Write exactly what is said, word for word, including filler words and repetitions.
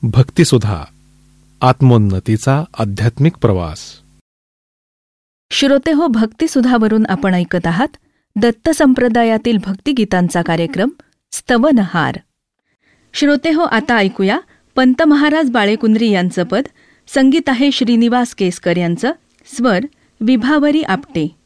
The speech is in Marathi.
भक्तिसुधा, आत्मोन्नतीचा आध्यात्मिक प्रवास. श्रोतेहो, भक्तिसुधावरून आपण ऐकत आहात दत्त संप्रदायातील भक्तिगीतांचा कार्यक्रम स्तवनहार. श्रोतेहो, आता ऐकूया पंत महाराज बाळेकुंद्री यांचं पद. संगीत आहे श्रीनिवास केसकर यांचं. स्वर विभावरी आपटे.